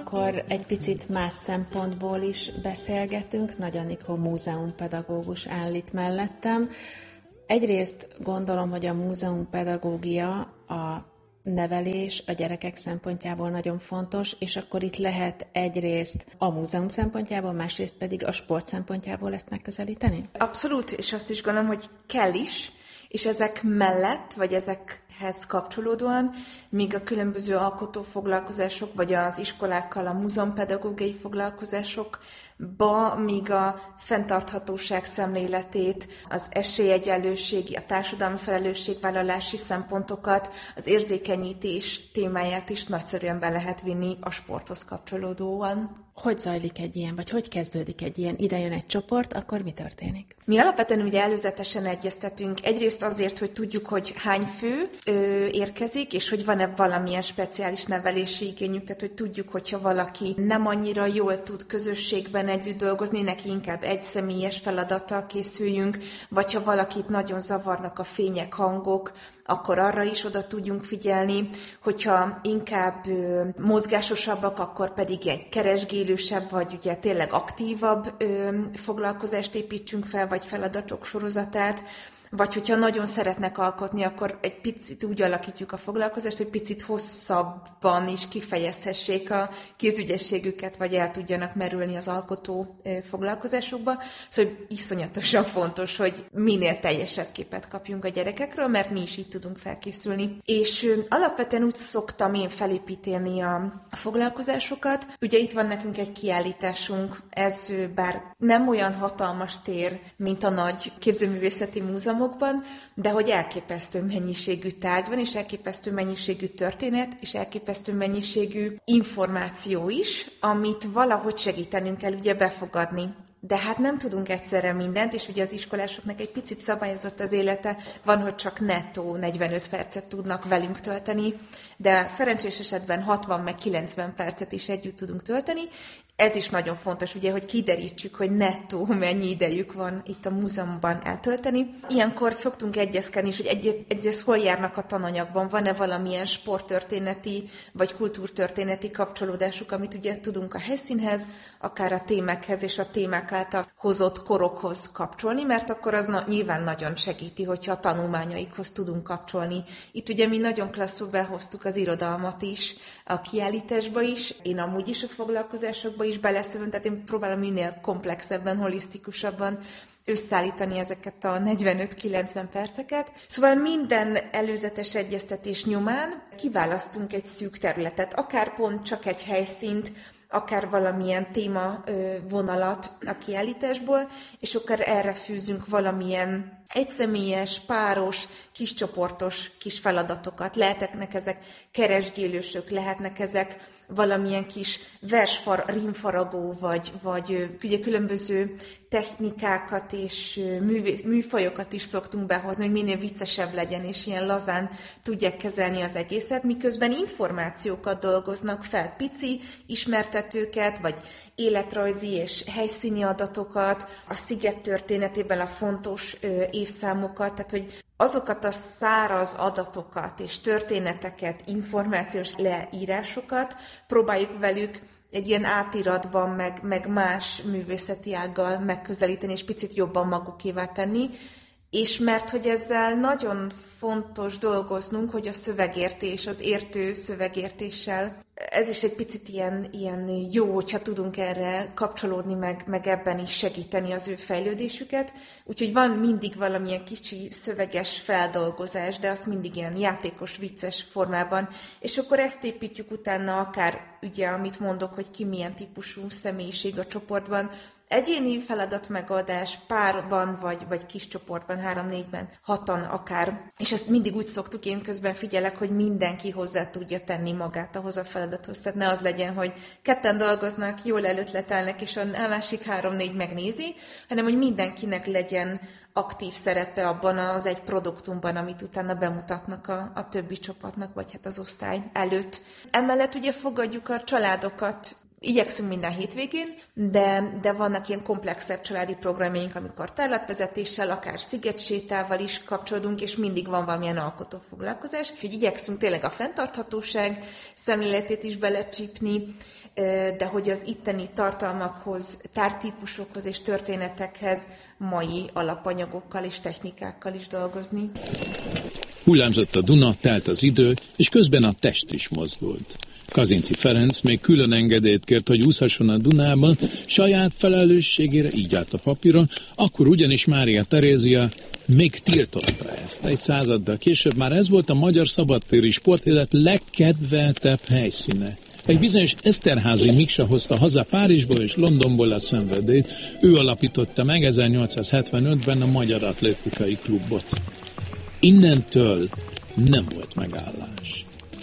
akkor egy picit más szempontból is beszélgetünk. Nagy Anikó múzeumpedagógus áll itt mellettem. Egyrészt gondolom, hogy a múzeumpedagógia, a nevelés a gyerekek szempontjából nagyon fontos, és akkor itt lehet egyrészt a múzeum szempontjából, másrészt pedig a sport szempontjából ezt megközelíteni? Abszolút, és azt is gondolom, hogy kell is, és ezek mellett, vagy ezekhez kapcsolódóan, míg a különböző alkotófoglalkozások, vagy az iskolákkal a múzeumpedagógiai foglalkozásokba, míg a fenntarthatóság szemléletét, az esélyegyenlőségi, a társadalmi felelősségvállalási szempontokat, az érzékenyítés témáját is nagyszerűen be lehet vinni a sporthoz kapcsolódóan. Hogy zajlik egy ilyen, vagy hogy kezdődik egy ilyen? Ide jön egy csoport, akkor mi történik? Mi alapvetően ugye előzetesen egyeztetünk. Egyrészt azért, hogy tudjuk, hogy hány fő érkezik, és hogy van-e valamilyen speciális nevelési igényük, tehát hogy tudjuk, hogyha valaki nem annyira jól tud közösségben együtt dolgozni, neki inkább egy személyes feladattal készüljünk, vagy ha valakit nagyon zavarnak a fények, hangok, akkor arra is oda tudjunk figyelni, hogyha inkább mozgásosabbak, akkor pedig egy keresgélősebb, vagy ugye tényleg aktívabb foglalkozást építsünk fel, vagy feladatok sorozatát, vagy hogyha nagyon szeretnek alkotni, akkor egy picit úgy alakítjuk a foglalkozást, hogy picit hosszabban is kifejezhessék a kézügyességüket, vagy el tudjanak merülni az alkotó foglalkozásokba. Szóval iszonyatosan fontos, hogy minél teljesebb képet kapjunk a gyerekekről, mert mi is így tudunk felkészülni. És alapvetően úgy szoktam én felépíteni a foglalkozásokat. Ugye itt van nekünk egy kiállításunk, ez bár nem olyan hatalmas tér, mint a nagy képzőművészeti múzeum, de hogy elképesztő mennyiségű tárgy van, és elképesztő mennyiségű történet, és elképesztő mennyiségű információ is, amit valahogy segítenünk kell ugye befogadni. De hát nem tudunk egyszerre mindent, és ugye az iskolásoknak egy picit szabályozott az élete, van, hogy csak nettó 45 percet tudnak velünk tölteni, de szerencsés esetben 60 meg 90 percet is együtt tudunk tölteni. Ez is nagyon fontos, ugye, hogy kiderítsük, hogy nettó mennyi idejük van itt a múzeumban eltölteni. Ilyenkor szoktunk egyezkedni is, hogy egyrészt hol járnak a tananyagban, van-e valamilyen sporttörténeti vagy kultúrtörténeti kapcsolódásuk, amit ugye tudunk a helyszínhez, akár a témákhez és a témák által hozott korokhoz kapcsolni, mert akkor az nyilván nagyon segíti, hogyha a tanulmányaikhoz tudunk kapcsolni. Itt ugye mi nagyon klasszul behoztuk az irodalmat is, a kiállításba is, én amúgy is a foglalkozásokba is beleszövöm, tehát én próbálom minél komplexebben, holisztikusabban összeállítani ezeket a 45-90 perceket. Szóval minden előzetes egyeztetés nyomán kiválasztunk egy szűk területet, akár pont csak egy helyszínt, akár valamilyen témavonalat a kiállításból, és akár erre fűzünk valamilyen egyszemélyes, páros, kiscsoportos kis feladatokat. Lehetnek ezek keresgélősök, lehetnek ezek valamilyen kis rímfaragó, vagy ugye különböző technikákat és műfajokat is szoktunk behozni, hogy minél viccesebb legyen, és ilyen lazán tudják kezelni az egészet, miközben információkat dolgoznak fel, pici ismertetőket, vagy életrajzi és helyszíni adatokat, a sziget történetében a fontos évszámokat, tehát hogy azokat a száraz adatokat és történeteket, információs leírásokat próbáljuk velük egy ilyen átiratban, meg más művészeti ággal megközelíteni, és picit jobban magukévá tenni, és mert hogy ezzel nagyon fontos dolgoznunk, hogy a szövegértés, az értő szövegértéssel, ez is egy picit ilyen jó, hogyha tudunk erre kapcsolódni, meg ebben is segíteni az ő fejlődésüket. Úgyhogy van mindig valamilyen kicsi szöveges feldolgozás, de azt mindig ilyen játékos, vicces formában. És akkor ezt építjük utána akár, ugye, amit mondok, hogy ki milyen típusú személyiség a csoportban, egyéni feladatmegoldás párban, vagy kis csoportban, 3-4-ben, 6-an akár. És ezt mindig úgy szoktuk, én közben figyelek, hogy mindenki hozzá tudja tenni magát ahhoz a feladathoz. Tehát ne az legyen, hogy ketten dolgoznak, jól előtletelnek, és a másik 3-4 megnézi, hanem hogy mindenkinek legyen aktív szerepe abban az egy produktumban, amit utána bemutatnak a többi csapatnak, vagy hát az osztály előtt. Emellett ugye fogadjuk a családokat Igyekszünk minden hétvégén, de vannak ilyen komplexebb családi programjaink, amikor tárlatvezetéssel, akár szigetsétával is kapcsolódunk, és mindig van valamilyen alkotó foglalkozás. Úgyhogy igyekszünk tényleg a fenntarthatóság szemléletét is belecsípni, de hogy az itteni tartalmakhoz, tártípusokhoz és történetekhez mai alapanyagokkal és technikákkal is dolgozni. Hullámzott a Duna, telt az idő, és közben a test is mozdult. Kazinczy Ferenc még külön engedélyt kért, hogy úszhasson a Dunában, saját felelősségére így állt a papíron, akkor ugyanis Mária Terézia még tiltotta ezt. Egy századdal később már ez volt a magyar szabadtéri sportélet legkedveltebb helyszíne. Egy bizonyos Eszterházy Miksa hozta haza Párizsból és Londonból a szenvedélyt, ő alapította meg 1875-ben a Magyar Atlétikai Klubot. Innentől nem volt megállás.